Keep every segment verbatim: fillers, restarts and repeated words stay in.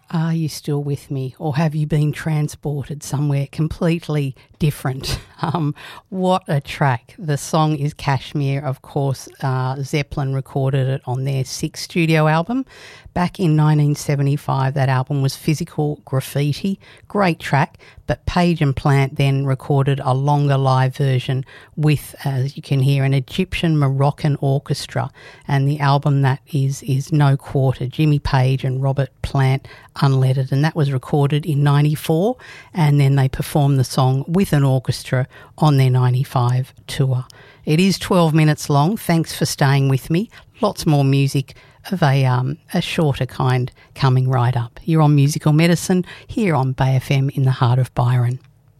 Are you still with me, or have you been transported somewhere completely different? Um, what a track. The song is Kashmir. Of course, uh, Zeppelin recorded it on their sixth studio album. Back in nineteen seventy-five, that album was Physical Graffiti. Great track, but Page and Plant then recorded a longer live version with, as you can hear, an Egyptian Moroccan orchestra. And the album that is is No Quarter, Jimmy Page and Robert Plant unlettered, and that was recorded in ninety-four, and then they performed the song with an orchestra on their ninety-five tour. It is twelve minutes long. Thanks for staying with me. Lots more music of a um, a shorter kind coming right up. You're on Musical Medicine here on Bay F M in the heart of Byron.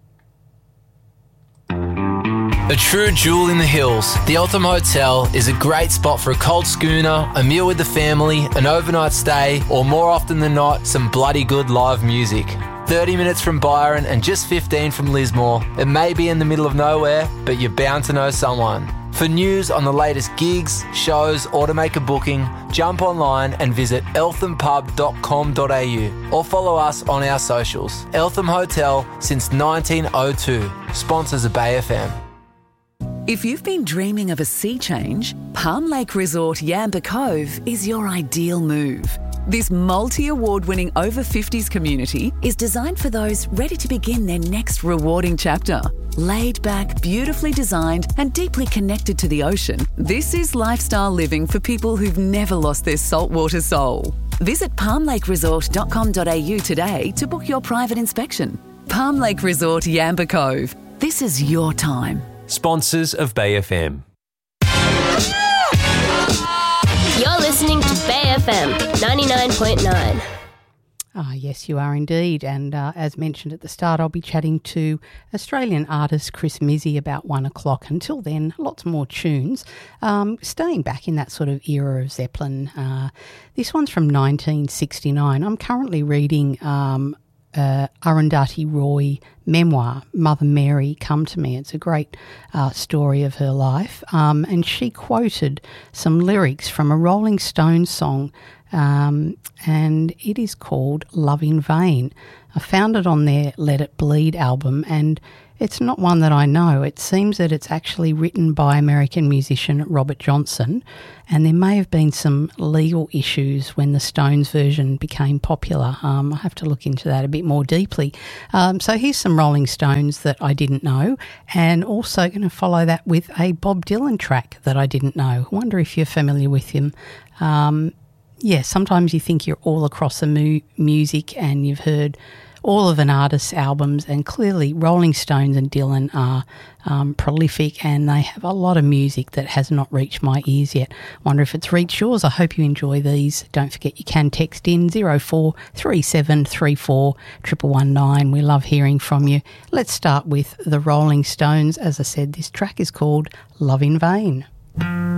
A true jewel in the hills, the Eltham Hotel is a great spot for a cold schooner, a meal with the family, an overnight stay, or more often than not, some bloody good live music. thirty minutes from Byron and just fifteen from Lismore. It may be in the middle of nowhere, but you're bound to know someone. For news on the latest gigs, shows, or to make a booking, jump online and visit eltham pub dot com dot a u or follow us on our socials. Eltham Hotel since nineteen oh two. Sponsors of Bay F M. If you've been dreaming of a sea change, Palm Lake Resort Yamba Cove is your ideal move. This multi-award-winning over fifties community is designed for those ready to begin their next rewarding chapter. Laid back, beautifully designed and deeply connected to the ocean, this is lifestyle living for people who've never lost their saltwater soul. Visit palm lake resort dot com dot a u today to book your private inspection. Palm Lake Resort Yamba Cove. This is your time. Sponsors of Bay F M. You're listening to Bay F M ninety-nine point nine. Ah, yes, you are indeed. And uh, as mentioned at the start, I'll be chatting to Australian artist Chris Mizzi about one o'clock. Until then, lots more tunes. Um, staying back in that sort of era of Zeppelin. Uh, this one's from nineteen sixty-nine. I'm currently reading um, uh, Arundhati Roy memoir, Mother Mary Come to Me. It's a great uh, story of her life. Um, and she quoted some lyrics from a Rolling Stones song, um, and it is called Love in Vain. I found it on their Let It Bleed album, and it's not one that I know. It seems that it's actually written by American musician Robert Johnson, and there may have been some legal issues when the Stones version became popular. Um, I have to look into that a bit more deeply. Um, so here's some Rolling Stones that I didn't know, and also going to follow that with a Bob Dylan track that I didn't know. I wonder if you're familiar with him. Um, yeah, sometimes you think you're all across the mu- music and you've heard all of an artist's albums, and clearly Rolling Stones and Dylan are um, prolific, and they have a lot of music that has not reached my ears yet. Wonder if it's reached yours. I hope you enjoy these. Don't forget you can text in zero four three seven three four one one one nine. We love hearing from you. Let's start with the Rolling Stones. As I said, this track is called Love in Vain.